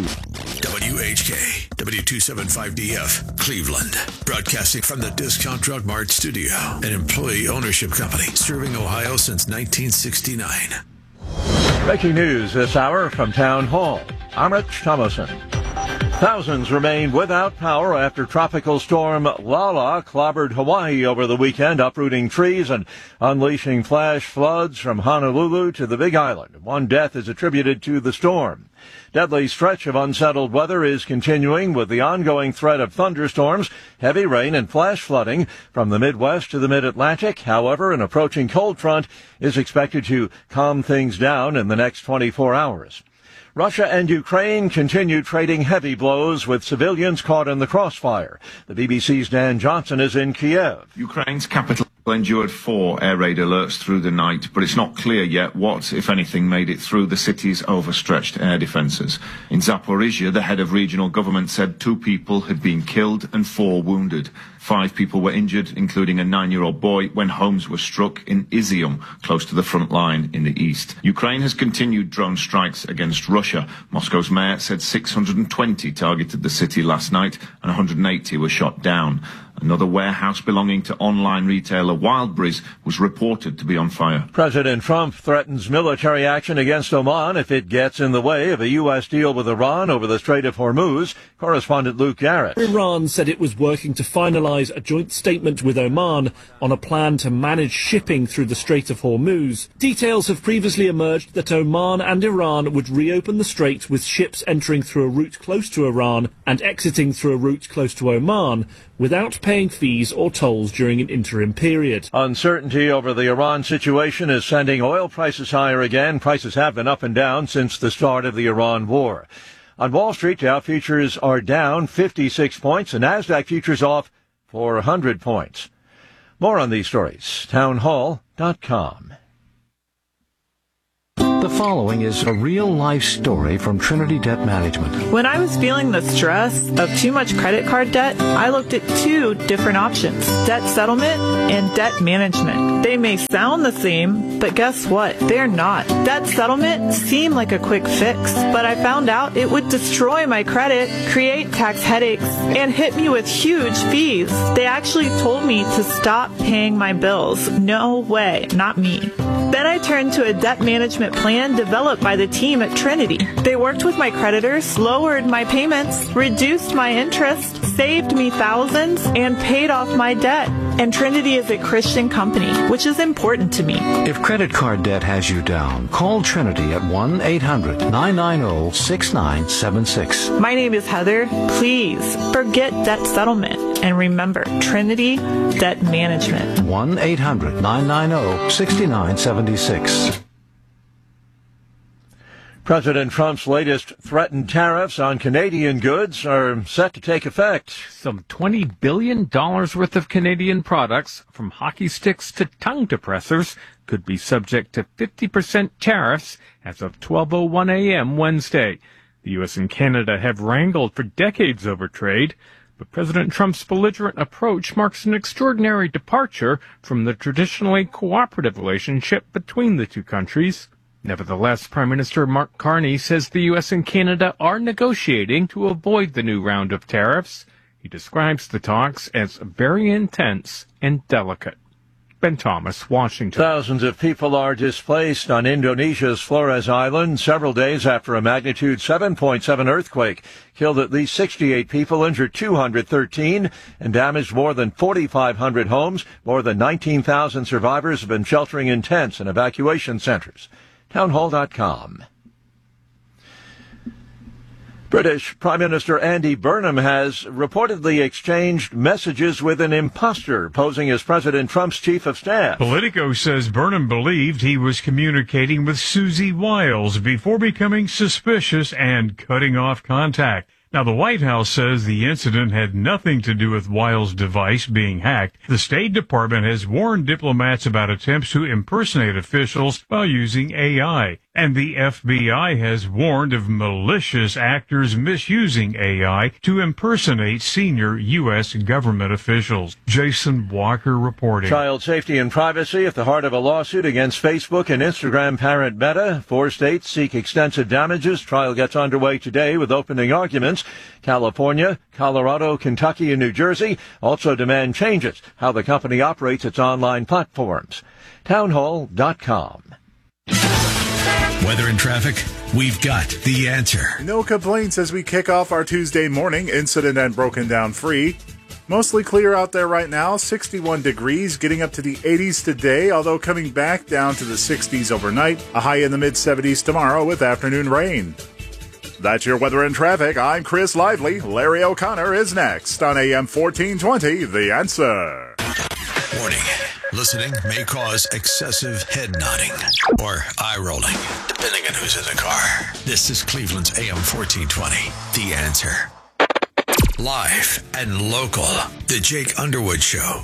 WHK, W275DF, Cleveland. Broadcasting from the Discount Drug Mart studio, an employee ownership company serving Ohio since 1969. Breaking news this hour from Town Hall. I'm Rich Thomason. Thousands remained without power after tropical storm Lala clobbered Hawaii over the weekend, uprooting trees and unleashing flash floods from Honolulu to the Big Island. One death is attributed to the storm. Deadly stretch of unsettled weather is continuing with the ongoing threat of thunderstorms, heavy rain, and flash flooding from the Midwest to the Mid-Atlantic. However, an approaching cold front is expected to calm things down in the next 24 hours. Russia and Ukraine continue trading heavy blows with civilians caught in the crossfire. The BBC's Dan Johnson is in Kiev. Ukraine's capital. endured 4 air raid alerts through the night, but it's not clear yet what, if anything, made it through the city's overstretched air defences. In Zaporizhia, the head of regional government said 2 people had been killed and 4 wounded. 5 people were injured, including a 9-year-old boy, when homes were struck in Izium, close to the front line in the east. Ukraine has continued drone strikes against Russia. Moscow's mayor said 620 targeted the city last night and 180 were shot down. Another warehouse belonging to online retailer Wildberries was reported to be on fire. President Trump threatens military action against Oman if it gets in the way of a U.S. deal with Iran over the Strait of Hormuz. Correspondent Luke Garrett. Iran said it was working to finalize a joint statement with Oman on a plan to manage shipping through the Strait of Hormuz. Details have previously emerged that Oman and Iran would reopen the strait with ships entering through a route close to Iran and exiting through a route close to Oman, without paying fees or tolls during an interim period. Uncertainty over the Iran situation is sending oil prices higher again. Prices have been up and down since the start of the Iran war. On Wall Street, Dow futures are down 56 points and NASDAQ futures off 400 points. More on these stories, townhall.com. The following is a real-life story from Trinity Debt Management. When I was feeling the stress of too much credit card debt, I looked at 2 different options, debt settlement and debt management. They may sound the same, but guess what? They're not. Debt settlement seemed like a quick fix, but I found out it would destroy my credit, create tax headaches, and hit me with huge fees. They actually told me to stop paying my bills. No way, not me. Then I turned to a debt management plan developed by the team at Trinity. They worked with my creditors, lowered my payments, reduced my interest, saved me thousands, and paid off my debt. And Trinity is a Christian company, which is important to me. If credit card debt has you down, call Trinity at 1-800-990-6976. My name is Heather. Please forget debt settlement. And remember, Trinity Debt Management. 1-800-990-6976. President Trump's latest threatened tariffs on Canadian goods are set to take effect. Some $20 billion worth of Canadian products, from hockey sticks to tongue depressors, could be subject to 50% tariffs as of 12:01 a.m. Wednesday. The U.S. and Canada have wrangled for decades over trade, but President Trump's belligerent approach marks an extraordinary departure from the traditionally cooperative relationship between the two countries. Nevertheless, Prime Minister Mark Carney says the U.S. and Canada are negotiating to avoid the new round of tariffs. He describes the talks as very intense and delicate. Ben Thomas, Washington. Thousands of people are displaced on Indonesia's Flores Island several days after a magnitude 7.7 earthquake killed at least 68 people, injured 213, and damaged more than 4,500 homes. More than 19,000 survivors have been sheltering in tents and evacuation centers. Townhall.com. British Prime Minister Andy Burnham has reportedly exchanged messages with an imposter posing as President Trump's chief of staff. Politico says Burnham believed he was communicating with Susie Wiles before becoming suspicious and cutting off contact. Now, the White House says the incident had nothing to do with Wiles' device being hacked. The State Department has warned diplomats about attempts to impersonate officials while using AI. And the FBI has warned of malicious actors misusing AI to impersonate senior U.S. government officials. Jason Walker reporting. Child safety and privacy at the heart of a lawsuit against Facebook and Instagram parent Meta. 4 states seek extensive damages. Trial gets underway today with opening arguments. California, Colorado, Kentucky, and New Jersey also demand changes how the company operates its online platforms. Townhall.com. Weather and traffic, we've got the answer. No complaints as we kick off our Tuesday morning, incident and broken down free. Mostly clear out there right now, 61 degrees, getting up to the 80s today, although coming back down to the 60s overnight, a high in the mid-70s tomorrow with afternoon rain. That's your weather and traffic. I'm Chris Lively. Larry O'Connor is next on AM 1420, The Answer. Warning. Listening may cause excessive head nodding or eye rolling, depending on who's in the car. This is Cleveland's AM 1420, The Answer. Live and local, The Jake Underwood Show.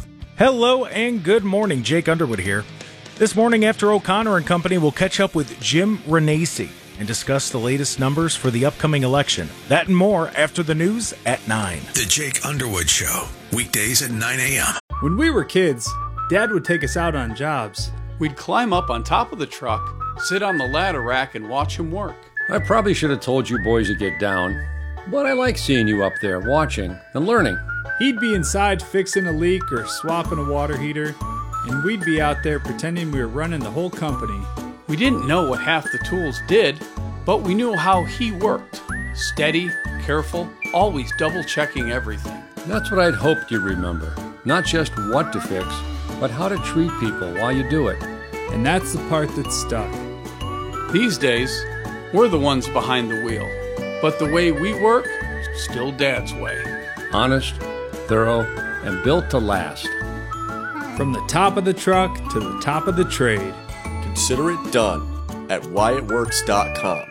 Hello and good morning. Jake Underwood here. This morning after O'Connor and Company, we'll catch up with Jim Renacci and discuss the latest numbers for the upcoming election. That and more after the news at 9. The Jake Underwood Show, weekdays at 9 a.m. When we were kids, Dad would take us out on jobs. We'd climb up on top of the truck, sit on the ladder rack, and watch him work. I probably should have told you boys to get down, but I like seeing you up there watching and learning. He'd be inside fixing a leak or swapping a water heater, and we'd be out there pretending we were running the whole company. We didn't know what half the tools did, but we knew how he worked. Steady, careful, always double-checking everything. That's what I'd hoped you'd remember. Not just what to fix, but how to treat people while you do it. And that's the part that stuck. These days, we're the ones behind the wheel. But the way we work, still Dad's way. Honest, thorough, and built to last. From the top of the truck to the top of the trade. Consider it done at whyitworks.com.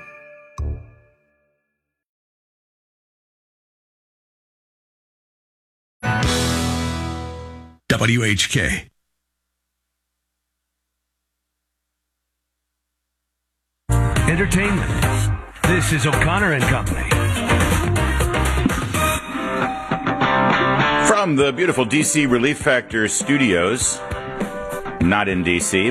WHK. Entertainment. This is O'Connor and Company. From the beautiful DC Relief Factor studios, not in DC.